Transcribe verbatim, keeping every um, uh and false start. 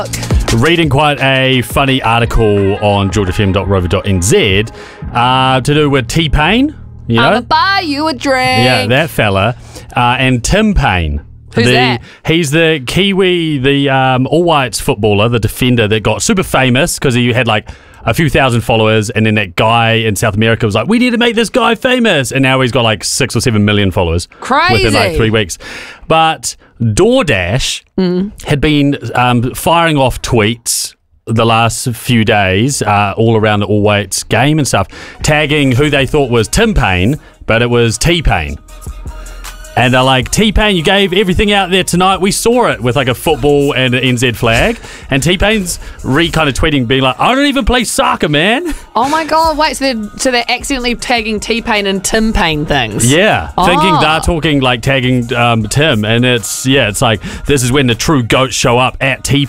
Reading quite a funny article on george f m dot rover dot n z uh, to do with T-Pain. You know? I'll buy you a drink. Yeah, that fella. Uh, and Tim Paine. Who's the, that? He's the Kiwi, the um, All Whites footballer, the defender that got super famous because he had like a few thousand followers, and then that guy in South America was like, we need to make this guy famous, and now he's got like six or seven million followers. Crazy. Within like three weeks. But DoorDash mm. had been um, firing off tweets the last few days uh, all around the All Whites game and stuff, tagging who they thought was Tim Paine, but it was T-Pain. And they're like, T-Pain, you gave everything out there tonight. We saw it with like a football and an N Z flag. And T-Pain's re kind of tweeting, being like, I don't even play soccer, man. Oh my God, wait, so they're, so they're accidentally tagging T-Pain and Tim Paine things? Yeah, oh. thinking they're talking like tagging um, Tim. And it's, yeah, it's like, this is when the true goats show up at T